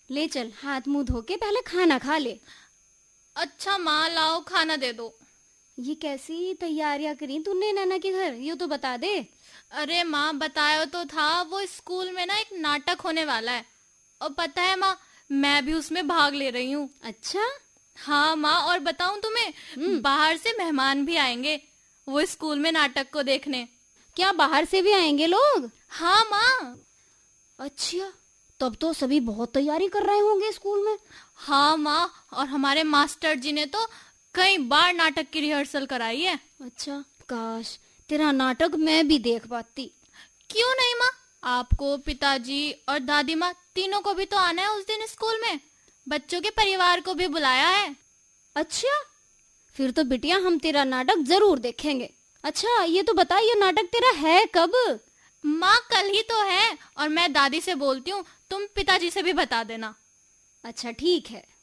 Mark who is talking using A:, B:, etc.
A: ले चल, हाथ मुंह धो के पहले खाना खा ले।
B: अच्छा माँ, लाओ खाना दे दो।
A: ये कैसी तैयारियां करी तूने नैना के घर, ये तो बता दे।
B: अरे माँ, बताया तो था, वो स्कूल में ना एक नाटक होने वाला है। और पता है माँ, मैं भी उसमें भाग ले रही हूँ।
A: अच्छा।
B: हाँ माँ, और बताऊँ तुम्हें, बाहर से मेहमान भी आएंगे वो स्कूल में नाटक को देखने।
A: क्या बाहर से भी आएंगे लोग?
B: हाँ माँ।
A: अच्छा, तब तो सभी बहुत तैयारी कर रहे होंगे स्कूल में।
B: हाँ माँ, और हमारे मास्टर जी ने तो कई बार नाटक की रिहर्सल कराई है।
A: अच्छा, काश तेरा नाटक मैं भी देख पाती।
B: क्यों नहीं माँ, आपको, पिताजी और दादी माँ तीनों को भी तो आना है उस दिन स्कूल में। बच्चों के परिवार को भी बुलाया है।
A: अच्छा, फिर तो बिटिया हम तेरा नाटक जरूर देखेंगे। अच्छा ये तो बता, ये नाटक तेरा है कब?
B: माँ कल ही तो है, और मैं दादी से बोलती हूँ, तुम पिताजी से भी बता देना।
A: अच्छा ठीक है।